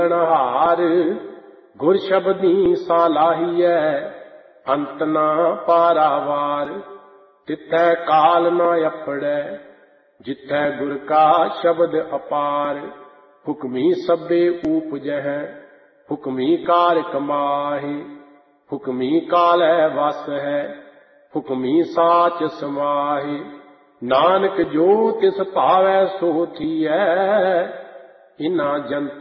ਹਾਰ ਗੁਰ ਸ਼ਬਦੀ ਸਾਲਾਹੀਐ ਅੰਤ ਨਾ ਪਾਰਾਵਾਰ। ਤਿੱਥੈ ਕਾਲ ਨਾ ਅਪੜੈ ਜਿੱਥੈ ਗੁਰ ਕਾ ਸ਼ਬਦ ਅਪਾਰ। ਹੁਕਮੀ ਸਭੇ ਊਪਜਹਿ ਹੁਕਮੀ ਕਾਰ ਕਮਾਹਿ। ਹੁਕਮੀ ਕਾਲੈ ਵਸ ਹੈ ਹੁਕਮੀ ਸਾਚ ਸਮਾਹਿ। ਨਾਨਕ ਜੋ ਤਿਸ ਭਾਵੈ ਸੋ ਥੀਐ ਇਨਾ ਜਨਤਾ